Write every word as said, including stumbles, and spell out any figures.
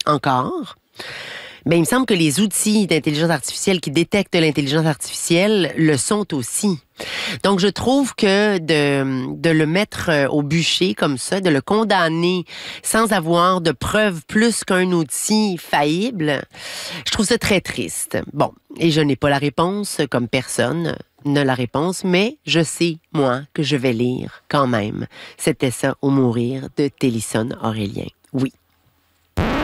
encore, ben, il me semble que les outils d'intelligence artificielle qui détectent l'intelligence artificielle le sont aussi. Donc, je trouve que de, de le mettre au bûcher comme ça, de le condamner sans avoir de preuves plus qu'un outil faillible, je trouve ça très triste. Bon, et je n'ai pas la réponse, comme personne n'a la réponse, mais je sais, moi, que je vais lire quand même. C'était ça, Au mourir, de Télisson Aurélien. Oui.